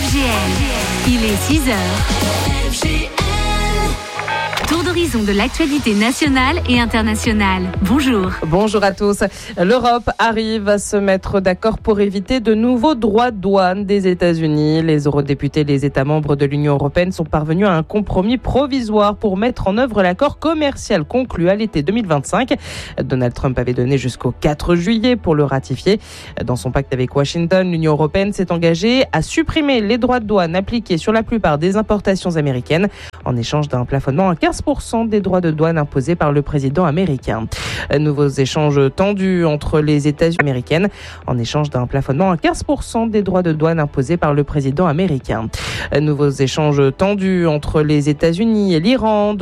FGL. Il est 6 heures. Tour d'horizon de l'actualité nationale et internationale. Bonjour. Bonjour à tous. L'Europe arrive à se mettre d'accord pour éviter de nouveaux droits de douane des États-Unis. Les eurodéputés et les États membres de l'Union européenne sont parvenus à un compromis provisoire pour mettre en œuvre l'accord commercial conclu à l'été 2025. Donald Trump avait donné jusqu'au 4 juillet pour le ratifier. Dans son pacte avec Washington, l'Union européenne s'est engagée à supprimer les droits de douane appliqués sur la plupart des importations américaines en échange d'un plafonnement à 15% des droits de douane imposés par le président américain. Nouveaux échanges tendus entre les États-Unis américaines en échange d'un plafonnement à 15% des droits de douane imposés par le président américain. Nouveaux échanges tendus entre les États-Unis et l'Iran.